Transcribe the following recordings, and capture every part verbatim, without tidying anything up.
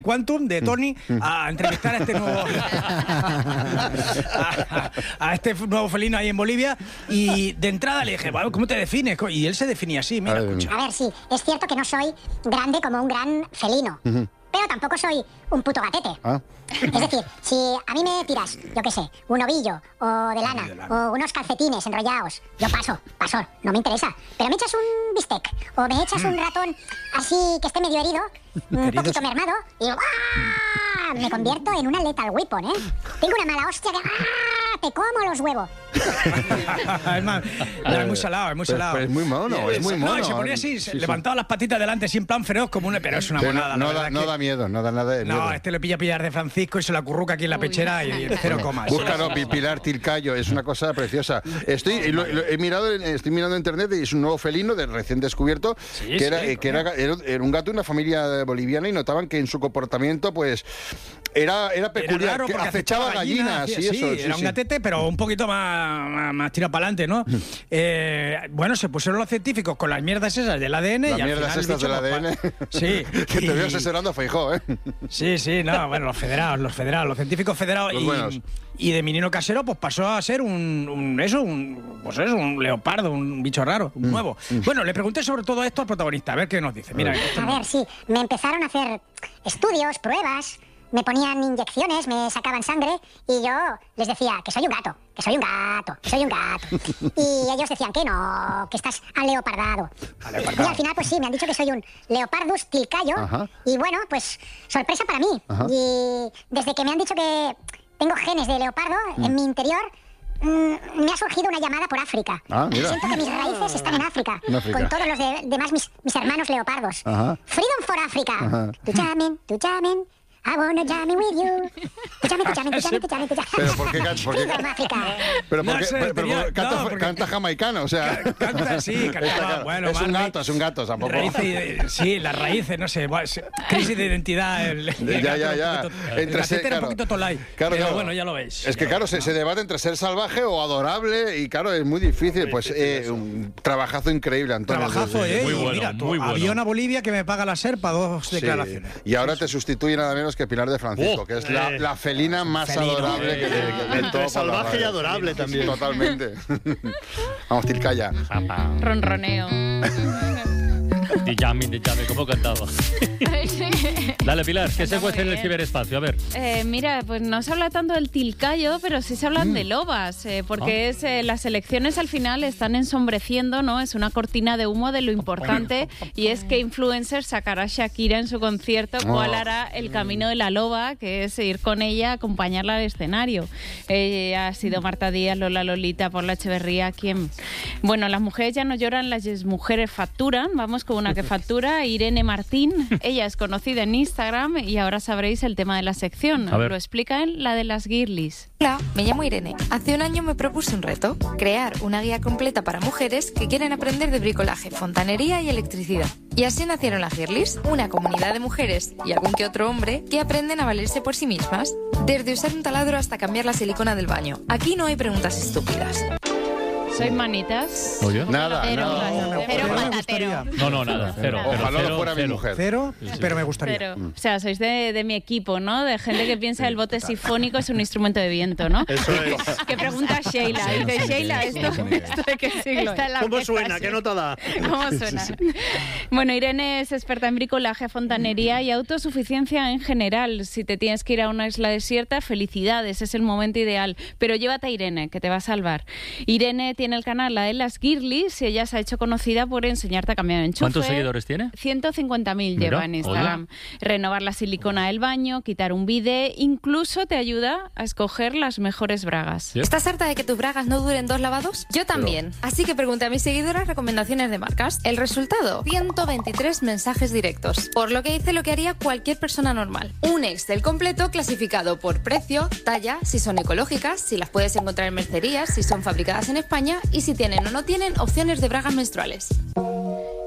Quantum de Tony a entrevistar a este nuevo a, a este nuevo felino ahí en Bolivia, y de entrada le dije, ¿cómo te defines? Y él se definía así, mira, escucha. A ver, sí, es cierto que no soy grande como un gran felino, uh-huh. pero tampoco soy un puto gatete. ¿Ah? Es decir, si a mí me tiras, yo qué sé, un ovillo o de lana, de lana o unos calcetines enrollados, yo paso, paso, no me interesa. Pero me echas un bistec o me echas mm. un ratón así que esté medio herido, un Heridos. poquito mermado, y ¡ah! me convierto en una lethal weapon, ¿eh? Tengo una mala hostia que ¡ah! te como los huevos. Es más, es muy salado, es muy salado. Pero es muy mono, es muy mono. No, y se ponía así, sí, levantaba sí. las patitas delante, así en plan feroz, como una... Pero es una pero monada, no, la no, da, no que... da miedo, no da nada de miedo. No, este le pilla pillar de Francisco y se la acurruca aquí en la Uy. pechera y cero comas. Búscalo, Pilar Tilcayo, es una cosa preciosa. Estoy, lo, lo, he mirado, estoy mirando en internet y es un nuevo felino de recién descubierto, sí, que, sí, era, que era, era, era un gato de una familia boliviana, y notaban que en su comportamiento, pues... Era, era peculiar, era raro que acechaba gallinas, gallinas sí, sí, eso, sí, sí, era sí. un gatete, pero un poquito más, más, más tirado para adelante, ¿no? eh, bueno, se pusieron los científicos con las mierdas esas del A D N. Las y mierdas al final estas del A D N. Pa... Sí. Que te veo asesorando a Feijóo, ¿eh? Sí, sí, no, bueno, los federados, los federados, los científicos federados. Los y, buenos. Y de menino casero, pues pasó a ser un, un eso, un, pues eso, un leopardo, un bicho raro, un mm. nuevo. Mm. Bueno, le pregunté sobre todo esto al protagonista, a ver qué nos dice. Mira, a ver, sí, me empezaron a hacer estudios, pruebas... Me ponían inyecciones, me sacaban sangre y yo les decía que soy un gato, que soy un gato, que soy un gato. Y ellos decían que no, que estás aleopardado. Aleopardado. Y al final, pues sí, me han dicho que soy un Leopardus tilcayo. Ajá. Y bueno, pues sorpresa para mí. Ajá. Y desde que me han dicho que tengo genes de leopardo mm. en mi interior... Mm, me ha surgido una llamada por África. Ah, mira. Siento que mis raíces están en África, en África. Con todos los de, demás mis, mis hermanos leopardos. Ajá. Freedom for Africa. Tu llamen, tu llamen. I wanna jam with you. Tu llamen, tu llamen, tu llamen, tu llamen, tu llamen. Pero ¿por qué canta? Freedom África. Pero no porque, sé, pero, tenía, pero canta, no, porque... canta jamaicano, o sea. Canta, sí, canta, bueno, es un vale. gato, es un gato, tampoco. Raíces, sí, las raíces, no sé, crisis de identidad. El, el ya, ya, ya. Poquito, entre el ser, claro, un poquito tolai, claro, pero claro. bueno, ya lo veis. Es que claro, se, se debate entre ser salvaje o adorable, y claro, es muy difícil. Pues eh, un trabajazo increíble, Antonio. Trabajazo, eh. Muy bueno, mira, muy bueno. Avión a Bolivia que me paga la SERPA, dos sí. declaraciones. Y ahora te sustituye nada menos que Pilar de Francisco. Oh, que es la, la felina más felino, adorable eh, que, que, que, que todo salvaje y adorable también. Totalmente. Vamos, Tilcaya. Ronroneo. Di llame, di llame, ¿cómo cantaba? Dale, Pilar, ¿qué se cuece en el ciberespacio? A ver. Eh, mira, pues no se habla tanto del tilcayo, pero sí se hablan mm. de lobas, eh, porque ah. es, eh, las elecciones al final están ensombreciendo, ¿no? Es una cortina de humo de lo importante, y es que influencer sacará a Shakira en su concierto, oh. cuál hará el camino de la loba, que es ir con ella, acompañarla al escenario. Eh, ha sido Marta Díaz, Lola Lolita, Paula Echeverría, ¿quién? Bueno, las mujeres ya no lloran, las mujeres facturan. Vamos con una que factura, Irene Martín. Ella es conocida en Instagram y ahora sabréis el tema de la sección. Lo explica en la de las girlies. Hola, me llamo Irene. Hace un año me propuse un reto, crear una guía completa para mujeres que quieren aprender de bricolaje, fontanería y electricidad. Y así nacieron las girlies, una comunidad de mujeres y algún que otro hombre que aprenden a valerse por sí mismas. Desde usar un taladro hasta cambiar la silicona del baño. Aquí no hay preguntas estúpidas. ¿Sois manitas? ¿Oye? Nada, cero, no. Cero no, patatero. No, no, nada, cero. Ojalá cero, no fuera cero. mi mujer. Cero, sí, sí. Pero me gustaría. Cero. O sea, sois de, de mi equipo, ¿no? De gente que piensa que el bote sifónico es un instrumento de viento, ¿no? Eso es. Que pregunta Sheila. Sí, Dice, sí, Sheila, sí, ¿esto, sí, sí. ¿esto de qué siglo es? ¿Cómo suena? ¿Qué nota da? ¿Cómo suena? Sí, sí. Bueno, Irene es experta en bricolaje, fontanería y autosuficiencia en general. Si te tienes que ir a una isla desierta, felicidades, es el momento ideal. Pero llévate a Irene, que te va a salvar. Irene tiene el canal La de las Girlies y ella se ha hecho conocida por enseñarte a cambiar enchufe. ¿Cuántos seguidores tiene? ciento cincuenta mil lleva en Instagram. Hola. Renovar la silicona del baño, quitar un bidé, incluso te ayuda a escoger las mejores bragas. ¿Sí? ¿Estás harta de que tus bragas no duren dos lavados? Yo también. Pero... Así que pregunté a mis seguidoras recomendaciones de marcas. El resultado, ciento veintitrés mensajes directos. Por lo que hice lo que haría cualquier persona normal. Un Excel completo clasificado por precio, talla, si son ecológicas, si las puedes encontrar en mercerías, si son fabricadas en España y si tienen o no tienen opciones de bragas menstruales.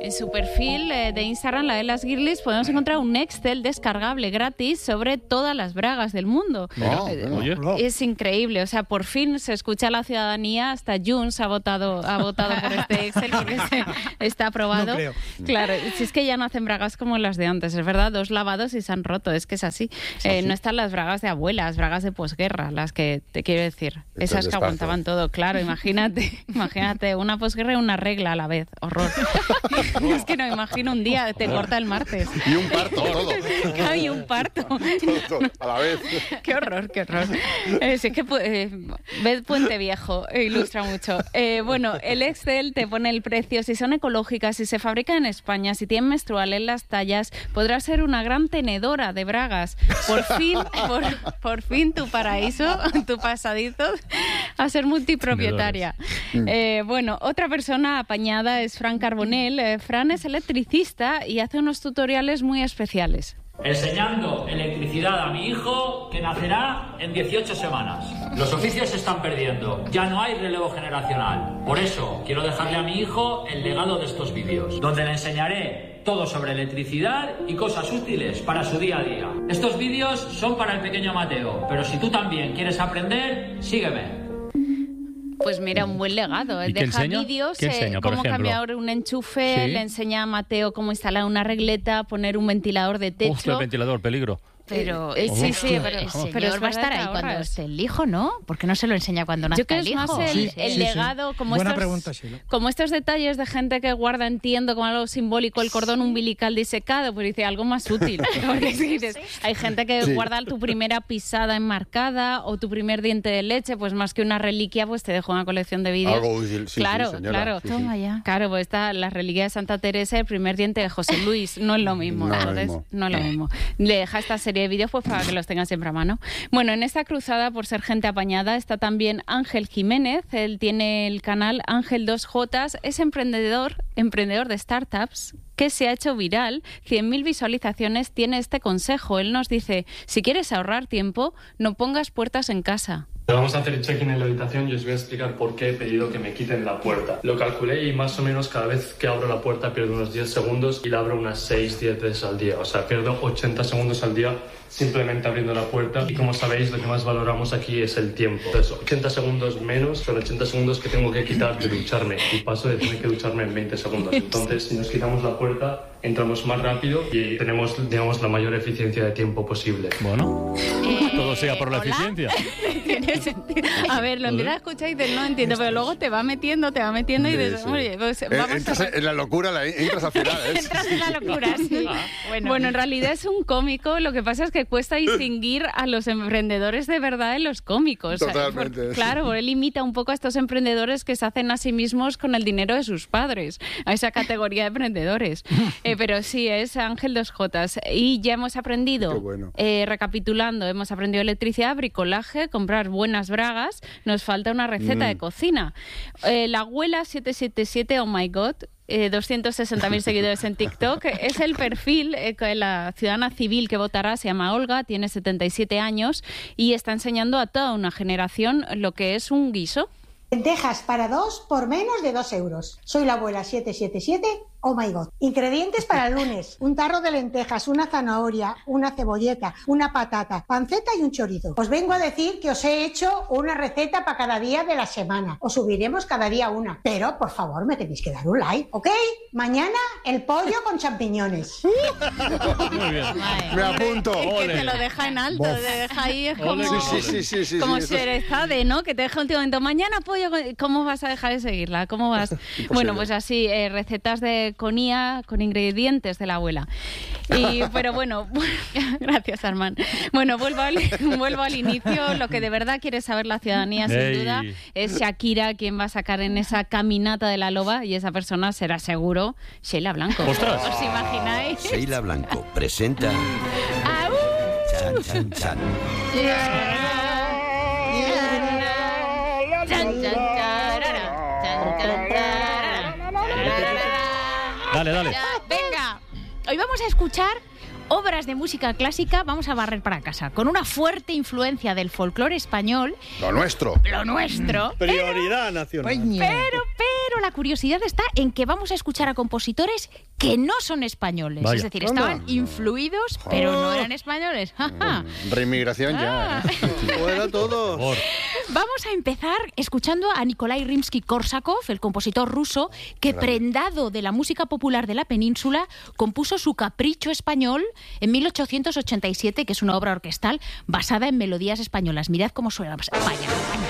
En su perfil eh, de Instagram, la de las Girlies, podemos encontrar un Excel descargable gratis sobre todas las bragas del mundo. Oh, Eh, bueno. Es increíble, o sea, por fin se escucha a la ciudadanía, hasta Junts ha votado, ha votado por este Excel porque se, está aprobado. No creo. Claro, si es que ya no hacen bragas como las de antes, es verdad, dos lavados y se han roto, es que es así. Eh, no están las bragas de abuelas, bragas de posguerra, las que te quiero decir, Esto esas es que despacio. aguantaban todo, claro, imagínate, imagínate, una posguerra y una regla a la vez, horror. Es que no me imagino un día, te corta el martes. Y un parto, todo. Claro, y un parto. Todo, a la vez. Qué horror, qué horror. Eh, sí que eh, ved Puente Viejo, eh, ilustra mucho. Eh, bueno, el Excel te pone el precio, si son ecológicas, si se fabrican en España, si tienen menstrual en las tallas, podrás ser una gran tenedora de bragas. Por fin, por, por fin tu paraíso, tu pasadizo, a ser multipropietaria. Eh, bueno, otra persona apañada es Fran Carbonell. Eh, Fran es electricista y hace unos tutoriales muy especiales. Enseñando electricidad a mi hijo, que nacerá en dieciocho semanas. Los oficios se están perdiendo, ya no hay relevo generacional. Por eso quiero dejarle a mi hijo el legado de estos vídeos, donde le enseñaré todo sobre electricidad y cosas útiles para su día a día. Estos vídeos son para el pequeño Mateo, pero si tú también quieres aprender, sígueme. Pues mira, un buen legado. ¿Y qué Deja enseña? vídeos, ¿Qué eh, enseña, por cómo ejemplo? cambiar un enchufe, Sí. le enseña a Mateo cómo instalar una regleta, poner un ventilador de techo. Uf, el ventilador, peligro. Pero Eh, sí, eh, sí, tío, pero, el señor pero es va a verdad estar que ahí cuando ahorras. esté el hijo, ¿no? ¿Por qué no se lo enseña cuando nazca Yo creo el que es más hijo? el, Sí, el sí, sí. legado, como Buena estos, pregunta, Sheila. como estos detalles de gente que guarda, entiendo, como algo simbólico, el cordón umbilical disecado, pues dice algo más útil. Porque si dices, hay gente que Sí. guarda tu primera pisada enmarcada o tu primer diente de leche, pues más que una reliquia, pues te dejo una colección de vídeos. Algo útil, sí, claro, sí, señora. claro. Sí, sí. Toma ya. Claro, pues está la reliquia de Santa Teresa, el primer diente de José Luis, no es lo mismo, No es lo entonces mismo. no es lo mismo. Le deja esta serie de vídeos pues para que los tengan siempre a mano. Bueno, en esta cruzada por ser gente apañada está también Ángel Jiménez, él tiene el canal Ángel dos J, es emprendedor, emprendedor de startups que se ha hecho viral, cien mil visualizaciones, tiene este consejo, él nos dice, si quieres ahorrar tiempo, no pongas puertas en casa. Vamos a hacer el check-in en la habitación y os voy a explicar por qué he pedido que me quiten la puerta. Lo calculé y más o menos cada vez que abro la puerta pierdo unos diez segundos y la abro unas seis diez veces al día. O sea, pierdo ochenta segundos al día simplemente abriendo la puerta. Y como sabéis, lo que más valoramos aquí es el tiempo. Entonces, ochenta segundos menos son ochenta segundos que tengo que quitar de ducharme. Y paso de tener que ducharme en veinte segundos. Entonces, si nos quitamos la puerta, entramos más rápido y tenemos, digamos, la mayor eficiencia de tiempo posible. Bueno, todo sea por la ¿hola? eficiencia. Tiene sentido. A ver, lo empiezas a escuchar y dices, no entiendo, pero luego te va metiendo, te va metiendo y dices, Sí, sí. oye, pues Eh, vamos entras a... en la locura, la, entras al final. ¿eh? Entras en la locura, sí. Bueno. bueno, en realidad es un cómico, lo que pasa es que cuesta distinguir a los emprendedores de verdad de los cómicos. Totalmente, Por- sí. claro, él imita un poco a estos emprendedores que se hacen a sí mismos con el dinero de sus padres, a esa categoría de emprendedores. Eh, pero sí, es Ángel dos J. Y ya hemos aprendido, Qué bueno. eh, recapitulando, hemos aprendido electricidad, bricolaje, comprar buenas bragas, nos falta una receta Mm. de cocina. Eh, la abuela siete siete siete, oh my god, eh, doscientos sesenta mil seguidores en TikTok, es el perfil, eh, que la ciudadana civil que votará, se llama Olga, tiene setenta y siete años y está enseñando a toda una generación lo que es un guiso. Lentejas para dos por menos de dos euros. Soy la abuela siete siete siete. Oh my god. Ingredientes para el lunes: un tarro de lentejas, una zanahoria, una cebolleta, una patata, panceta y un chorizo. Os vengo a decir que os he hecho una receta para cada día de la semana. Os subiremos cada día una. Pero, por favor, me tenéis que dar un like, ¿ok? Mañana el pollo con champiñones. Muy bien. Me apunto. Que Ole. te lo deja en alto, Bof. te deja ahí, es Ole, como, que Sí, sí, sí, sí. como sí, eso es- Sherezade, ¿no? Que te deja últimamente, mañana pollo, con- ¿cómo vas a dejar de seguirla? ¿Cómo vas? Bueno, pues así, eh, recetas de conía con ingredientes de la abuela. Y, pero bueno, gracias, Armán. Bueno, vuelvo al, vuelvo al inicio. Lo que de verdad quiere saber la ciudadanía, sin Ey. duda, es Shakira quien va a sacar en esa caminata de la loba, y esa persona será seguro Sheila Blanco. ¡Ostras! ¿Os imagináis? Sheila Blanco presenta ¡Au! Chan Chan Chan. Chan, chan, tarara, chan, chan, tarara. Dale, dale. Venga, hoy vamos a escuchar obras de música clásica, vamos a barrer para casa, con una fuerte influencia del folclore español, Lo nuestro. lo nuestro, Prioridad nacional. pero, pero la curiosidad está en que vamos a escuchar a compositores que no son españoles. Vaya. Es decir, estaban Anda. influidos, pero no eran españoles. Jaja. Reinmigración ya. ¿eh? Fuera todo. Vamos a empezar escuchando a Nikolai Rimsky-Korsakov, el compositor ruso, que prendado de la música popular de la península, compuso su Capricho español en mil ochocientos ochenta y siete, que es una obra orquestal basada en melodías españolas. Mirad cómo suena. Vaya, vaya.